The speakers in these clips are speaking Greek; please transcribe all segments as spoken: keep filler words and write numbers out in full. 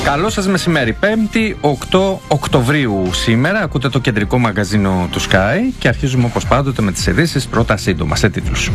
Καλό σας μεσημέρι, Πέμπτη, οκτώ Οκτωβρίου σήμερα. Ακούτε το κεντρικό μαγκαζίνο του Sky και αρχίζουμε όπως πάντοτε με τις ειδήσεις, πρώτα σύντομα σε τίτλους.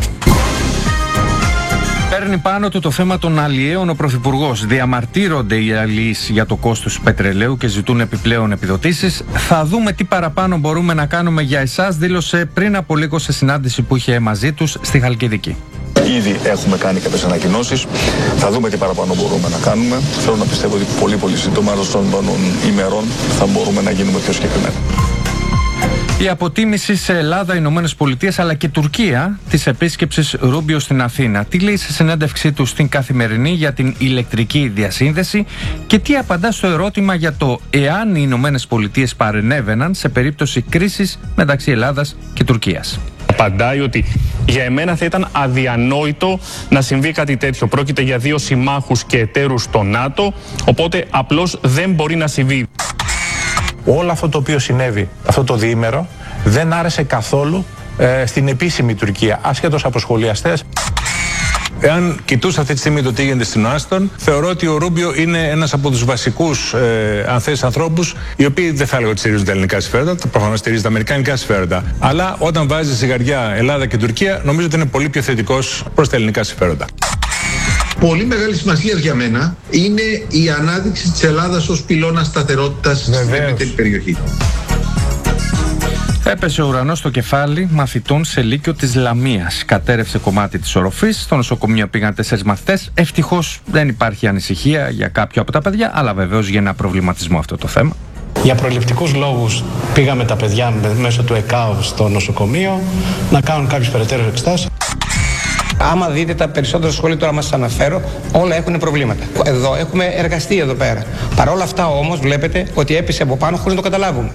Παίρνει πάνω του το θέμα των αλλιέων ο Πρωθυπουργός. Διαμαρτύρονται οι αλλιείς για το κόστος του πετρελαίου και ζητούν επιπλέον επιδοτήσεις. Θα δούμε τι παραπάνω μπορούμε να κάνουμε για εσάς, δήλωσε πριν από λίγο σε συνάντηση που είχε μαζί τους στη Χαλκιδική. Ήδη έχουμε κάνει κάποιες ανακοινώσεις. Θα δούμε τι παραπάνω μπορούμε να κάνουμε. Θέλω να πιστεύω ότι πολύ πολύ σύντομα, άλλως των ημερών, θα μπορούμε να γίνουμε πιο συγκεκριμένοι. Η αποτίμηση σε Ελλάδα, Ηνωμένες Πολιτείες αλλά και Τουρκία της επίσκεψης Ρούμπιο στην Αθήνα. Τι λέει σε συνέντευξή του στην Καθημερινή για την ηλεκτρική διασύνδεση και τι απαντά στο ερώτημα για το εάν οι Ηνωμένες Πολιτείες παρενέβαιναν σε περίπτωση κρίσης μεταξύ Ελλάδας και Τουρκίας. Απαντάει ότι για εμένα θα ήταν αδιανόητο να συμβεί κάτι τέτοιο. Πρόκειται για δύο συμμάχους και εταίρους στο ΝΑΤΟ, οπότε απλώς δεν μπορεί να συμβεί. Όλο αυτό το οποίο συνέβη αυτό το διήμερο δεν άρεσε καθόλου ε, στην επίσημη Τουρκία, ασχέτως από σχολιαστές. Εάν κοιτούσα αυτή τη στιγμή το τι γίνεται στην Άστον, θεωρώ ότι ο Ρούμπιο είναι ένας από τους βασικούς ε, αν θες, ανθρώπους, οι οποίοι δεν θα έλεγα ότι στηρίζουν τα ελληνικά συμφέροντα, προφανώς στηρίζει τα αμερικανικά συμφέροντα. Αλλά όταν βάζει ζυγαριά Ελλάδα και Τουρκία, νομίζω ότι είναι πολύ πιο θετικός προς τα ελληνικά συμφέροντα. Πολύ μεγάλη σημασία για μένα είναι η ανάδειξη της Ελλάδας ως πυλώνα σταθερότητας στην ευρύτερη περιοχή. Έπεσε ο ουρανός στο κεφάλι μαθητών σε Λύκειο της Λαμίας. Κατέρευσε κομμάτι της οροφής. Στο νοσοκομείο πήγαν τέσσερις μαθητές. Ευτυχώς δεν υπάρχει ανησυχία για κάποιο από τα παιδιά, αλλά βεβαίως για ένα προβληματισμό αυτό το θέμα. Για προληπτικούς λόγους πήγαμε τα παιδιά μέσω του ΕΚΑΒ στο νοσοκομείο να κάνουν κάποιες περαιτέρω εξετάσεις. Άμα δείτε τα περισσότερα σχόλια τώρα μας αναφέρω, όλα έχουν προβλήματα. Εδώ έχουμε εργαστεί εδώ πέρα. Παρ' όλα αυτά όμως βλέπετε ότι έπεσε από πάνω χωρίς να το καταλάβουμε.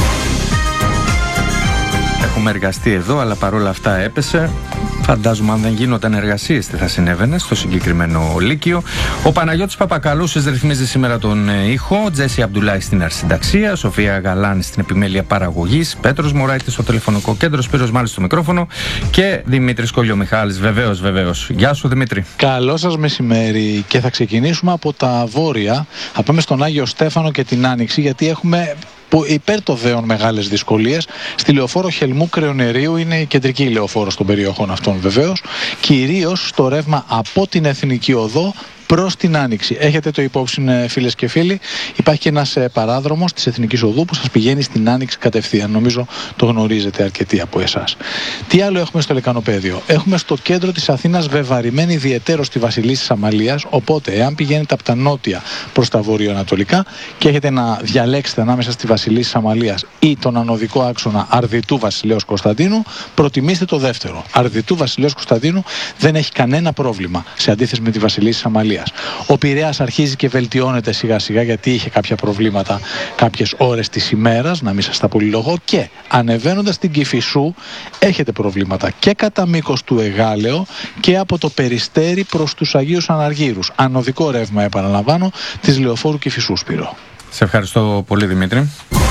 Έχουμε εργαστεί εδώ, αλλά παρόλα αυτά έπεσε. Φαντάζομαι αν δεν γίνονταν εργασίες τι θα συνέβαινε στο συγκεκριμένο Λύκειο. Ο Παναγιώτης Παπακαλούσης ρυθμίζει σήμερα τον ήχο, Τζέσι Αμπτουλάη στην αρχισυνταξία, Σοφία Γαλάνη στην επιμέλεια παραγωγής, Πέτρος Μωράκης στο τηλεφωνικό κέντρο, Σπύρος Μάλης στο μικρόφωνο και Δημήτρης Κολιομιχάλης. Βεβαίως, βεβαίως. Γεια σου Δημήτρη. Καλό σας μεσημέρι και θα ξεκινήσουμε από τα βόρεια. Θα πάμε στον Άγιο Στέφανο και την Άνοιξη, γιατί έχουμε που υπέρ το δέον μεγάλες δυσκολίες. Στη λεωφόρο Χελμού Κρεονερίου είναι η κεντρική λεωφόρος των περιοχών αυτών βεβαίως, κυρίως στο ρεύμα από την Εθνική Οδό προς την Άνοιξη. Έχετε το υπόψη, φίλες και φίλοι, υπάρχει και ένας παράδρομος της Εθνικής Οδού που σας πηγαίνει στην Άνοιξη κατευθείαν. Νομίζω το γνωρίζετε αρκετοί από εσάς. Τι άλλο έχουμε στο λεκανοπέδιο? Έχουμε στο κέντρο της Αθήνας βεβαρημένη ιδιαιτέρως στη Βασιλίσσης Αμαλίας. Οπότε, εάν πηγαίνετε από τα νότια προς τα βορειοανατολικά και έχετε να διαλέξετε ανάμεσα στη Βασιλίσσης Αμαλίας ή τον ανωδικό άξονα Αρδιτού Βασιλέως Κωνσταντίνου, προτιμήστε το δεύτερο. Αρδιτού Βασιλέως Κωνσταντίνου δεν έχει κανένα πρόβλημα σε αντίθεση με τη Βασιλίσσης Αμαλίας. Ο Πειραιάς αρχίζει και βελτιώνεται σιγά σιγά, γιατί είχε κάποια προβλήματα κάποιες ώρες της ημέρας, να μην σας τα πολυλογώ, και ανεβαίνοντας την Κηφισού έχετε προβλήματα και κατά μήκος του Εγάλεο και από το Περιστέρι προς τους Αγίους Αναργύρους. Ανωδικό ρεύμα, επαναλαμβάνω, της λεωφόρου Κηφισού, Σπύρο. Σε ευχαριστώ πολύ Δημήτρη.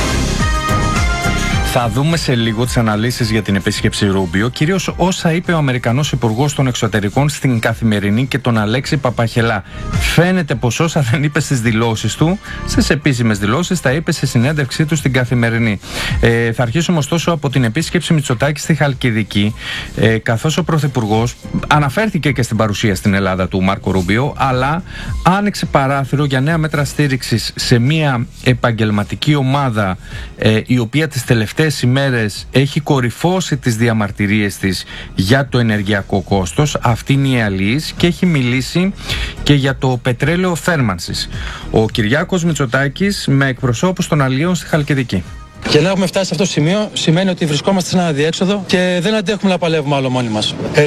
Θα δούμε σε λίγο τις αναλύσεις για την επίσκεψη Ρούμπιο, κυρίως όσα είπε ο Αμερικανός Υπουργός των Εξωτερικών στην Καθημερινή και τον Αλέξη Παπαχελά. Φαίνεται πως όσα δεν είπε στις δηλώσεις του, στις επίσημες δηλώσεις, τα είπε σε συνέντευξή του στην Καθημερινή. Ε, θα αρχίσουμε ωστόσο από την επίσκεψη Μητσοτάκη στη Χαλκιδική, ε, καθώς ο Πρωθυπουργός αναφέρθηκε και στην παρουσία στην Ελλάδα του Μάρκο Ρούμπιο, αλλά άνοιξε παράθυρο για νέα μέτρα στήριξης σε μια επαγγελματική ομάδα, ε, η οποία τις τελευταίες ημέρες έχει κορυφώσει τις διαμαρτυρίες της για το ενεργειακό κόστος. Αυτή είναι η αλληλής και έχει μιλήσει και για το πετρέλαιο θέρμανσης. Ο Κυριάκος Μητσοτάκης με εκπροσώπους των αλληλείων στη Χαλκιδική. Και να έχουμε φτάσει σε αυτό το σημείο σημαίνει ότι βρισκόμαστε σε ένα αδιέξοδο και δεν αντέχουμε να παλεύουμε άλλο μόνοι μας.